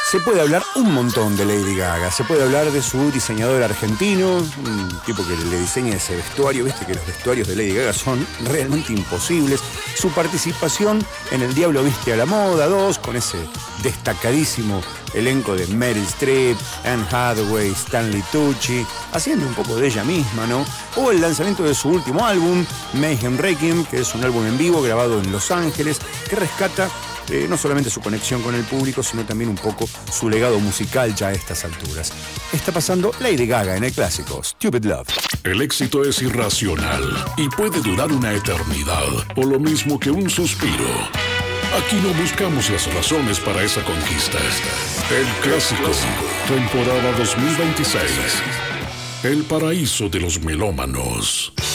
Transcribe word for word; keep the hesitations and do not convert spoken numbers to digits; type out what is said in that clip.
Se puede hablar un montón de Lady Gaga. Se puede hablar de su diseñador argentino, un tipo que le diseña ese vestuario. Viste que los vestuarios de Lady Gaga son realmente imposibles. Su participación en El Diablo Viste a la Moda dos, con ese destacadísimo elenco de Meryl Streep, Anne Hathaway, Stanley Tucci, haciendo un poco de ella misma, ¿no? O el lanzamiento de su último álbum, Mayhem Requiem, que es un álbum en vivo grabado en Los Ángeles, que rescata Eh, no solamente su conexión con el público, sino también un poco su legado musical ya a estas alturas. Está pasando Lady Gaga en el clásico Stupid Love. El éxito es irracional y puede durar una eternidad, o lo mismo que un suspiro. Aquí no buscamos las razones para esa conquista. El clásico, temporada dos mil veintiséis. El paraíso de los melómanos.